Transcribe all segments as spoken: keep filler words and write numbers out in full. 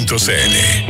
punto c l.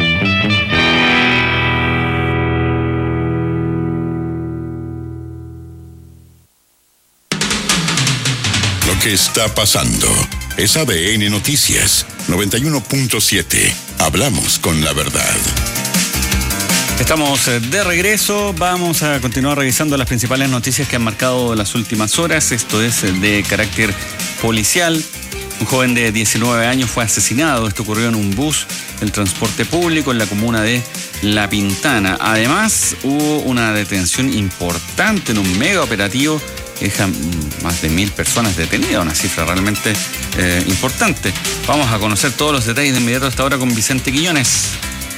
Lo que está pasando es A D N Noticias noventa y uno punto siete. Hablamos con la verdad. Estamos de regreso, vamos a continuar revisando las principales noticias que han marcado las últimas horas. Esto es de carácter policial. Un joven de diecinueve años fue asesinado. Esto ocurrió en un bus del transporte público en la comuna de La Pintana. Además, hubo una detención importante en un mega operativo que deja más de mil personas detenidas, una cifra realmente eh, importante. Vamos a conocer todos los detalles de inmediato hasta ahora con Vicente Quiñones.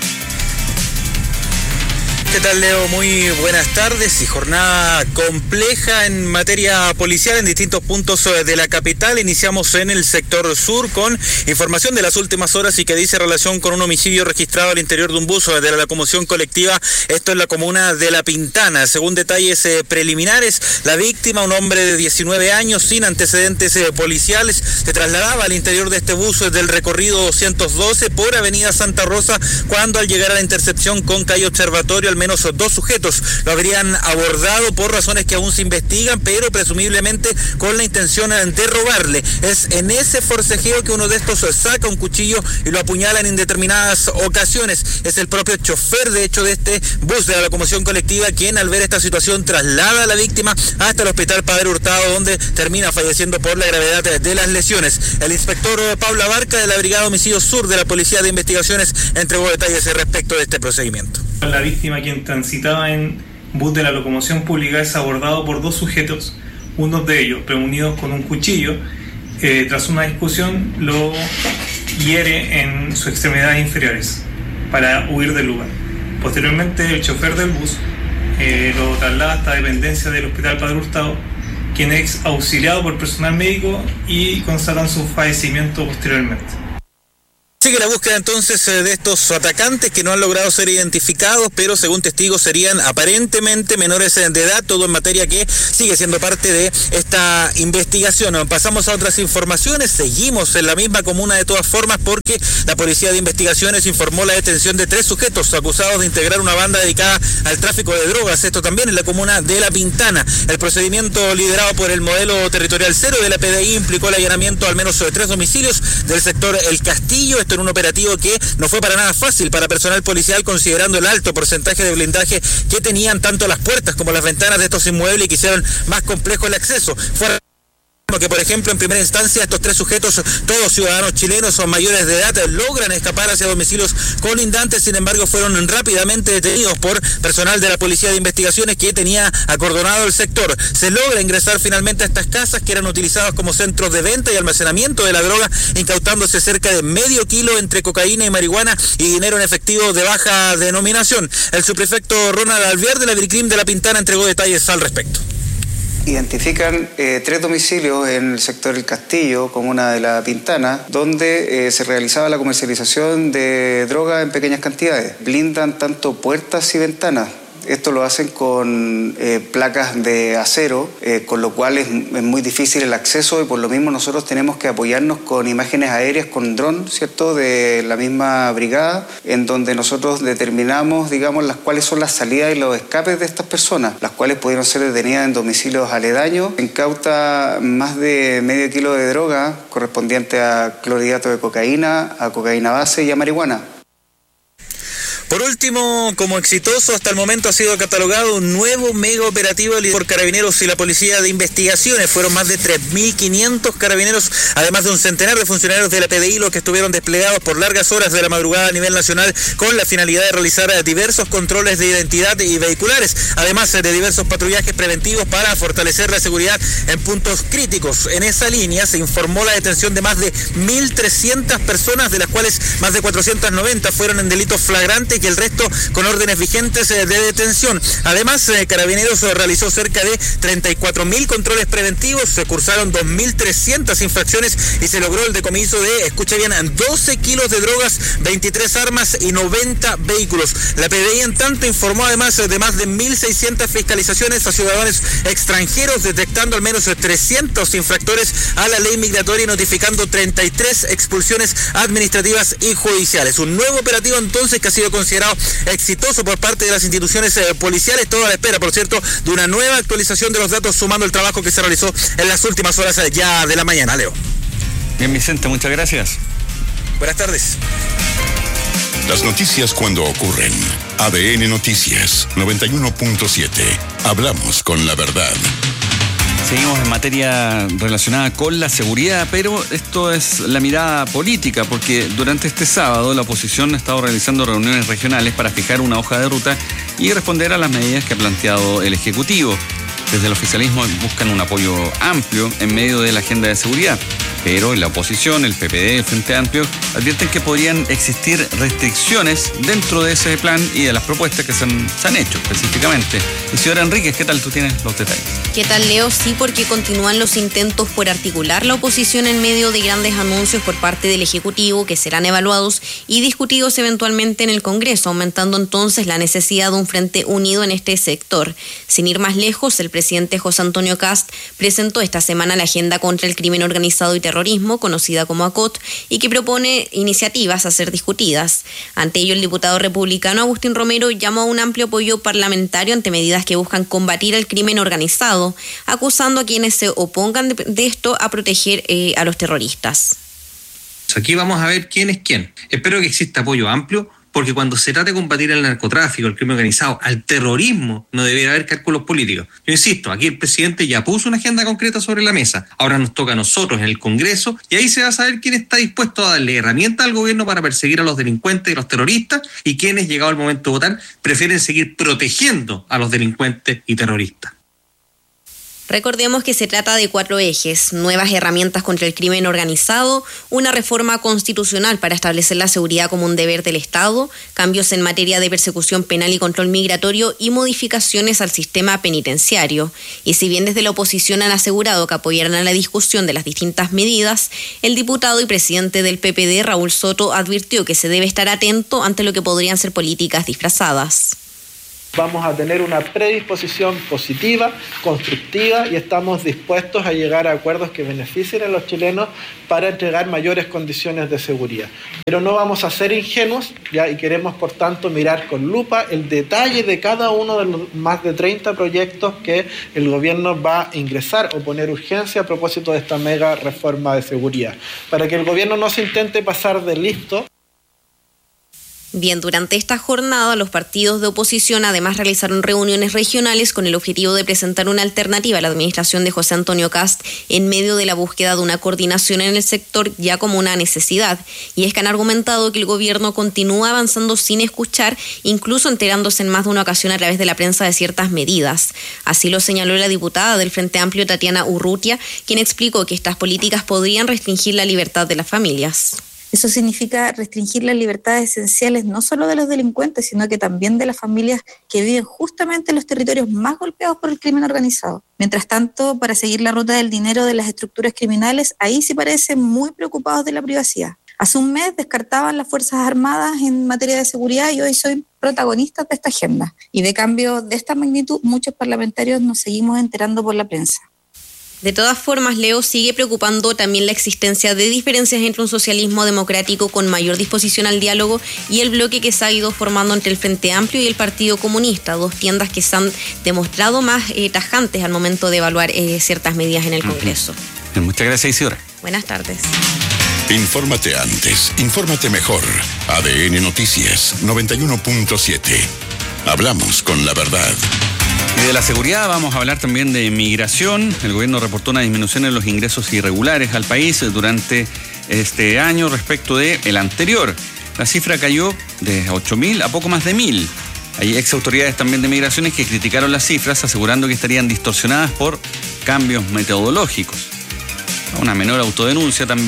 ¿Qué tal, Leo? Muy buenas tardes y jornada compleja en materia policial en distintos puntos de la capital. Iniciamos en el sector sur con información de las últimas horas y que dice relación con un homicidio registrado al interior de un bus de la locomoción colectiva, esto en la comuna de La Pintana. Según detalles eh, preliminares, la víctima, un hombre de diecinueve años sin antecedentes eh, policiales, se trasladaba al interior de este bus del recorrido doscientos doce por Avenida Santa Rosa cuando al llegar a la intercepción con calle Observatorio, al menos dos sujetos lo habrían abordado por razones que aún se investigan, pero presumiblemente con la intención de robarle. Es en ese forcejeo que uno de estos saca un cuchillo y lo apuñala en indeterminadas ocasiones. Es el propio chofer, de hecho, de este bus de la locomoción colectiva quien al ver esta situación traslada a la víctima hasta el hospital Padre Hurtado, donde termina falleciendo por la gravedad de las lesiones. El inspector Pablo Abarca de la Brigada Homicidio Sur de la Policía de Investigaciones entregó detalles respecto de este procedimiento. La víctima, quien transitaba en bus de la locomoción pública, es abordado por dos sujetos, uno de ellos premunidos con un cuchillo. Eh, tras una discusión lo hiere en sus extremidades inferiores para huir del lugar. Posteriormente el chofer del bus eh, lo traslada hasta dependencia del hospital Padre Hurtado, quien es auxiliado por personal médico y constatan su fallecimiento posteriormente. Sigue la búsqueda entonces de estos atacantes que no han logrado ser identificados, pero según testigos serían aparentemente menores de edad, todo en materia que sigue siendo parte de esta investigación. Pasamos a otras informaciones, seguimos en la misma comuna de todas formas porque la Policía de Investigaciones informó la detención de tres sujetos acusados de integrar una banda dedicada al tráfico de drogas, esto también en la comuna de La Pintana. El procedimiento liderado por el modelo territorial cero de la P D I implicó el allanamiento al menos de tres domicilios del sector El Castillo, en un operativo que no fue para nada fácil para personal policial, considerando el alto porcentaje de blindaje que tenían tanto las puertas como las ventanas de estos inmuebles y que hicieron más complejo el acceso. Fue que, por ejemplo, en primera instancia estos tres sujetos, todos ciudadanos chilenos o mayores de edad, logran escapar hacia domicilios colindantes, sin embargo fueron rápidamente detenidos por personal de la Policía de Investigaciones que tenía acordonado el sector. Se logra ingresar finalmente a estas casas que eran utilizadas como centros de venta y almacenamiento de la droga, incautándose cerca de medio kilo entre cocaína y marihuana y dinero en efectivo de baja denominación. El subprefecto Ronald Alvear de la Bricrim de La Pintana entregó detalles al respecto. Identifican eh, tres domicilios en el sector El Castillo, comuna de La Pintana, donde eh, se realizaba la comercialización de droga en pequeñas cantidades. Blindan tanto puertas y ventanas. Esto lo hacen con eh, placas de acero, eh, con lo cual es, es muy difícil el acceso y por lo mismo nosotros tenemos que apoyarnos con imágenes aéreas, con dron, ¿cierto?, de la misma brigada, en donde nosotros determinamos, digamos, las cuáles son las salidas y los escapes de estas personas, las cuales pudieron ser detenidas en domicilios aledaños. Incauta más de medio kilo de droga correspondiente a clorhidrato de cocaína, a cocaína base y a marihuana. Por último, como exitoso hasta el momento ha sido catalogado un nuevo mega operativo por Carabineros y la Policía de Investigaciones. Fueron más de tres mil quinientos carabineros, además de un centenar de funcionarios de la P D I, los que estuvieron desplegados por largas horas de la madrugada a nivel nacional con la finalidad de realizar diversos controles de identidad y vehiculares, además de diversos patrullajes preventivos para fortalecer la seguridad en puntos críticos. En esa línea se informó la detención de más de mil trescientas personas, de las cuales más de cuatrocientas noventa fueron en delitos flagrantes y el resto con órdenes vigentes de detención. Además, Carabineros realizó cerca de treinta y cuatro mil controles preventivos, se cursaron dos mil trescientas infracciones y se logró el decomiso de, escucha bien, doce kilos de drogas, veintitrés armas y noventa vehículos. La P D I en tanto informó además de más de mil seiscientas fiscalizaciones a ciudadanos extranjeros, detectando al menos trescientos infractores a la ley migratoria y notificando treinta y tres expulsiones administrativas y judiciales. Un nuevo operativo entonces que ha sido considerado exitoso por parte de las instituciones eh, policiales, todo a la espera, por cierto, de una nueva actualización de los datos sumando el trabajo que se realizó en las últimas horas eh, ya de la mañana. Leo. Bien, Vicente, muchas gracias. Buenas tardes. Las noticias cuando ocurren. A D N Noticias noventa y uno punto siete. Hablamos con la verdad. Seguimos en materia relacionada con la seguridad, pero esto es la mirada política, porque durante este sábado la oposición ha estado realizando reuniones regionales para fijar una hoja de ruta y responder a las medidas que ha planteado el Ejecutivo. Desde el oficialismo buscan un apoyo amplio en medio de la agenda de seguridad, pero en la oposición, el P P D y el Frente Amplio advierten que podrían existir restricciones dentro de ese plan y de las propuestas que se han, se han hecho específicamente. Isidora Enríquez, ¿qué tal? Tú tienes los detalles. ¿Qué tal, Leo? Sí, porque continúan los intentos por articular la oposición en medio de grandes anuncios por parte del Ejecutivo que serán evaluados y discutidos eventualmente en el Congreso, aumentando entonces la necesidad de un frente unido en este sector. Sin ir más lejos, el presidente José Antonio Kast presentó esta semana la Agenda contra el Crimen Organizado y Terrorismo, conocida como A C O T, y que propone iniciativas a ser discutidas. Ante ello, el diputado republicano Agustín Romero llamó a un amplio apoyo parlamentario ante medidas que buscan combatir el crimen organizado, acusando a quienes se opongan de, de esto a proteger eh, a los terroristas. Aquí vamos a ver quién es quién. Espero que exista apoyo amplio, porque cuando se trata de combatir el narcotráfico, el crimen organizado, al terrorismo, no debería haber cálculos políticos. Yo insisto, aquí el presidente ya puso una agenda concreta sobre la mesa. Ahora nos toca a nosotros en el Congreso y ahí se va a saber quién está dispuesto a darle herramientas al gobierno para perseguir a los delincuentes y los terroristas y quienes, llegado el momento de votar, prefieren seguir protegiendo a los delincuentes y terroristas. Recordemos que se trata de cuatro ejes: nuevas herramientas contra el crimen organizado, una reforma constitucional para establecer la seguridad como un deber del Estado, cambios en materia de persecución penal y control migratorio y modificaciones al sistema penitenciario. Y si bien desde la oposición han asegurado que apoyarán a la discusión de las distintas medidas, el diputado y presidente del P P D, Raúl Soto, advirtió que se debe estar atento ante lo que podrían ser políticas disfrazadas. Vamos a tener una predisposición positiva, constructiva, y estamos dispuestos a llegar a acuerdos que beneficien a los chilenos para entregar mayores condiciones de seguridad. Pero no vamos a ser ingenuos, ¿ya? Y queremos, por tanto, mirar con lupa el detalle de cada uno de los más de treinta proyectos que el gobierno va a ingresar o poner urgencia a propósito de esta mega reforma de seguridad, para que el gobierno no se intente pasar de listo. Bien, durante esta jornada los partidos de oposición además realizaron reuniones regionales con el objetivo de presentar una alternativa a la administración de José Antonio Kast en medio de la búsqueda de una coordinación en el sector ya como una necesidad. Y es que han argumentado que el gobierno continúa avanzando sin escuchar, incluso enterándose en más de una ocasión a través de la prensa de ciertas medidas. Así lo señaló la diputada del Frente Amplio, Tatiana Urrutia, quien explicó que estas políticas podrían restringir la libertad de las familias. Eso significa restringir las libertades esenciales no solo de los delincuentes, sino que también de las familias que viven justamente en los territorios más golpeados por el crimen organizado. Mientras tanto, para seguir la ruta del dinero de las estructuras criminales, ahí sí parecen muy preocupados de la privacidad. Hace un mes descartaban las Fuerzas Armadas en materia de seguridad y hoy son protagonistas de esta agenda. Y de cambio de esta magnitud, muchos parlamentarios nos seguimos enterando por la prensa. De todas formas, Leo, sigue preocupando también la existencia de diferencias entre un socialismo democrático con mayor disposición al diálogo y el bloque que se ha ido formando entre el Frente Amplio y el Partido Comunista, dos tiendas que se han demostrado más eh, tajantes al momento de evaluar eh, ciertas medidas en el Congreso. Uh-huh. Muchas gracias, Isidora. Buenas tardes. Infórmate antes, infórmate mejor. A D N Noticias noventa y uno punto siete. Hablamos con la verdad. Y de la seguridad vamos a hablar también de migración. El gobierno reportó una disminución en los ingresos irregulares al país durante este año respecto del anterior. La cifra cayó de ocho mil a poco más de mil. Hay ex autoridades también de migraciones que criticaron las cifras, asegurando que estarían distorsionadas por cambios metodológicos. Una menor autodenuncia también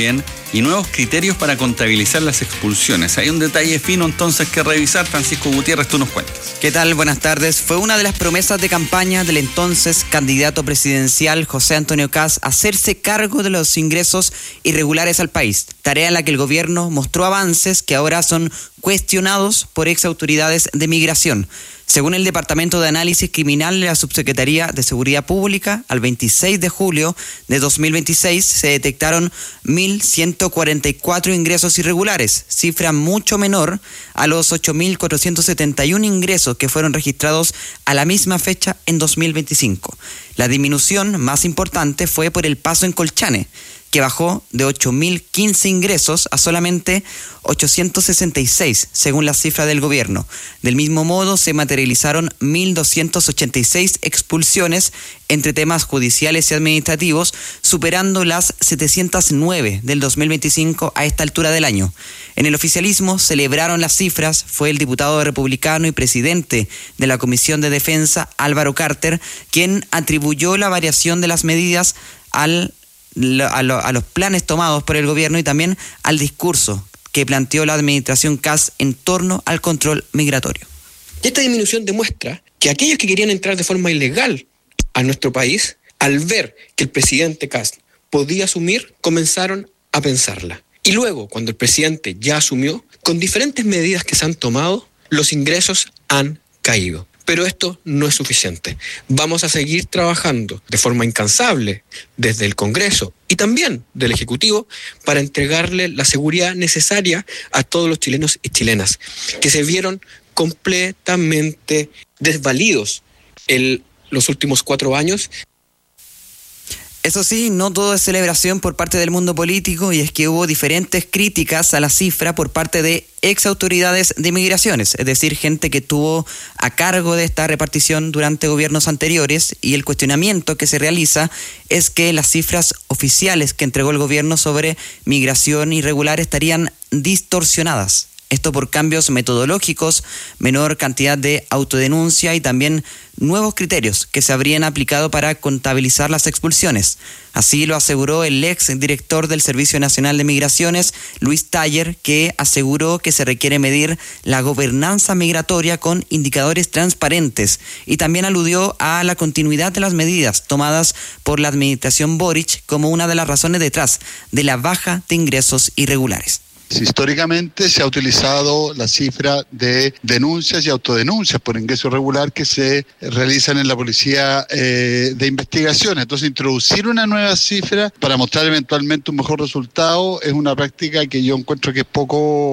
y nuevos criterios para contabilizar las expulsiones. Hay un detalle fino entonces que revisar. Francisco Gutiérrez, tú nos cuentas. ¿Qué tal? Buenas tardes. Fue una de las promesas de campaña del entonces candidato presidencial José Antonio Kast hacerse cargo de los ingresos irregulares al país, tarea en la que el gobierno mostró avances que ahora son cuestionados por ex autoridades de migración. Según el Departamento de Análisis Criminal de la Subsecretaría de Seguridad Pública, al veintiséis de julio de dos mil veintiséis se detectaron mil ciento cuarenta y cuatro ingresos irregulares, cifra mucho menor a los ocho mil cuatrocientos setenta y uno ingresos que fueron registrados a la misma fecha en dos mil veinticinco. La disminución más importante fue por el paso en Colchane, que bajó de ocho mil quince ingresos a solamente ochocientos sesenta y seis, según las cifras del gobierno. Del mismo modo, se materializaron mil doscientas ochenta y seis expulsiones entre temas judiciales y administrativos, superando las setecientas nueve del dos mil veinticinco a esta altura del año. En el oficialismo celebraron las cifras, fue el diputado republicano y presidente de la Comisión de Defensa, Álvaro Carter, quien atribuyó la variación de las medidas al A, lo, a los planes tomados por el gobierno y también al discurso que planteó la administración Kast en torno al control migratorio. Y esta disminución demuestra que aquellos que querían entrar de forma ilegal a nuestro país, al ver que el presidente Kast podía asumir, comenzaron a pensarla. Y luego, cuando el presidente ya asumió, con diferentes medidas que se han tomado, los ingresos han caído. Pero esto no es suficiente. Vamos a seguir trabajando de forma incansable desde el Congreso y también del Ejecutivo para entregarle la seguridad necesaria a todos los chilenos y chilenas que se vieron completamente desvalidos en los últimos cuatro años. Eso sí, no todo es celebración por parte del mundo político, y es que hubo diferentes críticas a la cifra por parte de ex autoridades de migraciones, es decir, gente que estuvo a cargo de esta repartición durante gobiernos anteriores, y el cuestionamiento que se realiza es que las cifras oficiales que entregó el gobierno sobre migración irregular estarían distorsionadas. Esto por cambios metodológicos, menor cantidad de autodenuncia y también nuevos criterios que se habrían aplicado para contabilizar las expulsiones. Así lo aseguró el ex director del Servicio Nacional de Migraciones, Luis Taller, que aseguró que se requiere medir la gobernanza migratoria con indicadores transparentes, y también aludió a la continuidad de las medidas tomadas por la administración Boric como una de las razones detrás de la baja de ingresos irregulares. Históricamente se ha utilizado la cifra de denuncias y autodenuncias por ingreso irregular que se realizan en la policía eh, de investigación. Entonces, introducir una nueva cifra para mostrar eventualmente un mejor resultado es una práctica que yo encuentro que es poco